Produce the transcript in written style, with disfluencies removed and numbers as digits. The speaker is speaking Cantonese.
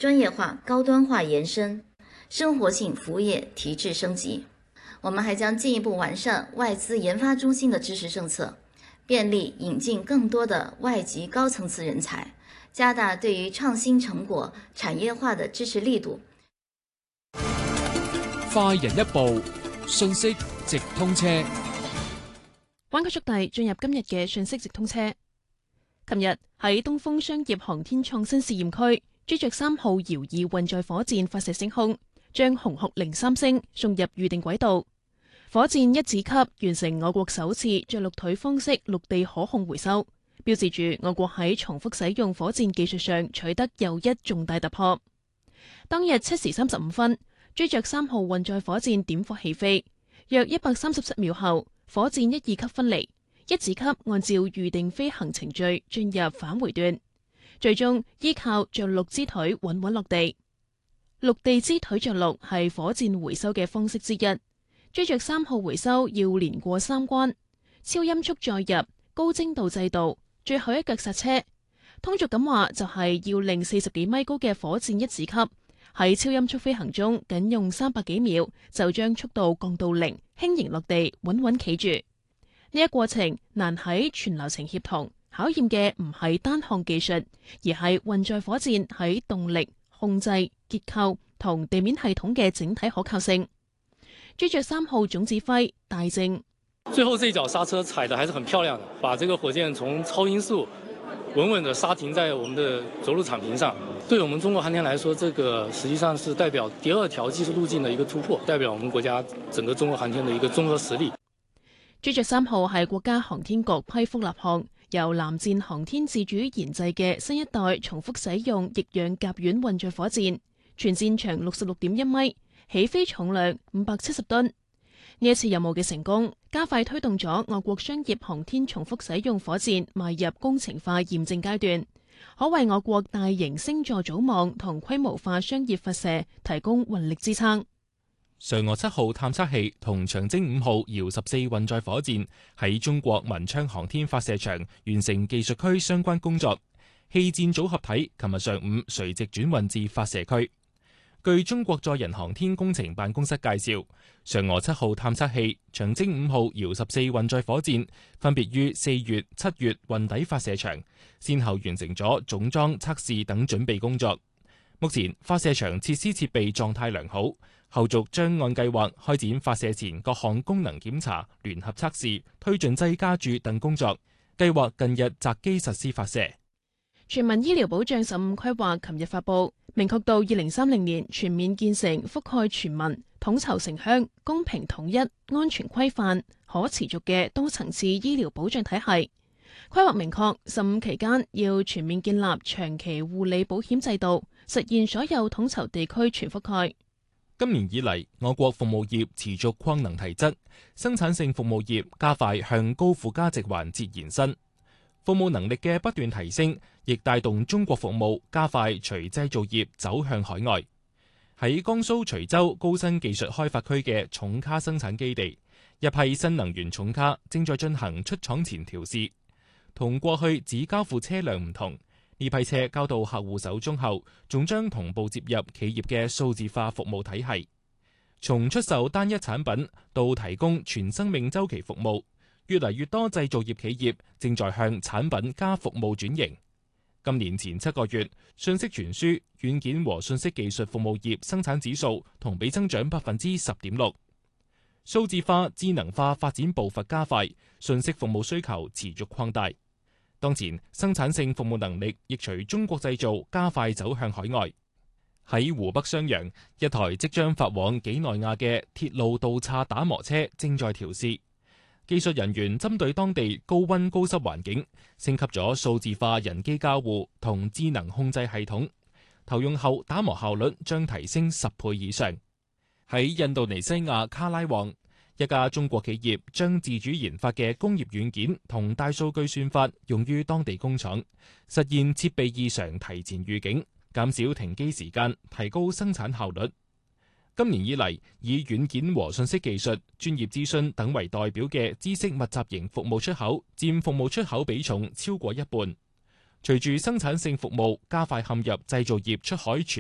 专业化、高端化延伸，生活性服务业提质升级。我们还将进一步完善外资研发中心的支持政策，便利引进更多的外籍高层次人才，加大对于创新成果产业化的支持力度。 快人一步，信息直通車。 灣區速遞進入今日嘅信息直通車。琴日喺東風商業航天創新試驗區，追着3號遙2運載火箭發射升空，將紅鶴03星送入預定軌道。火箭一子級完成我國首次着陸腿方式陸地可控回收，標誌住我國喺重複使用火箭技術上取得又一重大突破。當日7時35分，追着3號運載火箭點火起飛，約137秒後，火箭1、2級分離，一子級按照預定飛行程序進入返回段，最終依靠着陸之腿穩穩落地。陸地之腿着陸係火箭回收嘅方式之一。追着3號回收要連過3關：超音速載入、高精度制導，最後一腳剎車。通俗咁話就係要令40幾米高嘅火箭一子級喺超音速飛行中，僅用300幾秒就將速度降到0，輕盈落地，穩穩企住。呢一過程難喺全流程協同，考驗嘅唔係單項技術，而係運載火箭喺動力、控制、結構同地面系統嘅整體可靠性。追着3號總指揮戴正， 最後這一腳剎車踩得還是很漂亮的，把這個火箭從超音速穩穩地剎停在我們的着陸場坪上。對我們中國航天來說，這個實際上是代表第2條技術路徑的一個突破，代表我們國家整個中國航天的一個綜合實力。 追着3號係國家航天局批復立項，由藍箭航天自主研製嘅新一代重複使用液氧甲烷運載火箭，全箭長66.1米，起飛重量570噸。呢一次任務嘅成功，加快推動咗我國商業航天重複使用火箭邁入工程化驗證階段，可為我國大型星座組網同規模化商業發射提供運力支撐。 嫦娥7號探測器同長征5號遙14運載火箭喺中國文昌航天發射場完成技術區相關工作，氣墊組合體琴日上午垂直轉運至發射區。據中國載人航天工程辦公室介紹，嫦娥7號探測器、長征5號遙14運載火箭分別於4月、7月運抵發射場，先後完成咗總裝、測試等準備工作。目前發射場設施設備狀態良好，後續將按計劃開展發射前各項功能檢查、聯合測試、推進劑加注等工作，計劃近日擇機實施發射。 全民醫療保障15規劃琴日發布，明確到2030年全面建成覆蓋全民、統籌城鄉、公平統一、安全規範、可持續嘅多層次醫療保障體系。規劃明確15期間要全面建立長期護理保險制度，實現所有統籌地區全覆蓋。 今年以嚟，我國服務業持續擴能提質，生產性服務業加快向高附加值環節延伸。服務能力嘅不斷提升，亦帶動中國服務加快隨製造業走向海外。喺江蘇徐州高新技術開發區嘅重卡生產基地，一批新能源重卡正在進行出廠前調試。同過去只交付車輛唔同，呢批車交到客戶手中後，仲將同步接入企業嘅數字化服務體系。從出售單一產品到提供全生命週期服務，越嚟越多製造業企業正在向產品加服務轉型。今年前7個月，信息傳輸、軟件和信息技術服務業生產指數同比增長10.6%。數字化、智能化發展步伐加快，信息服務需求持續擴大。當前生產性服務能力亦隨中國製造加快走向海外。喺湖北襄陽，一台即將發往幾內亞嘅鐵路道岔打磨車正在調試。技術人員針對當地高溫高濕環境，升級咗數字化人機交互同智能控制系統，投用後打磨效率將提升10倍以上。喺印度尼西亞卡拉旺，一家中國企業將自主研發嘅工業軟件同大數據算法用於當地工廠，實現設備異常提前預警，減少停機時間，提高生產效率。今年以嚟，以軟件和信息技術、專業諮詢等為代表嘅知識密集型服務出口佔服務出口比重超過一半。隨住生產性服務加快陷入製造業出海全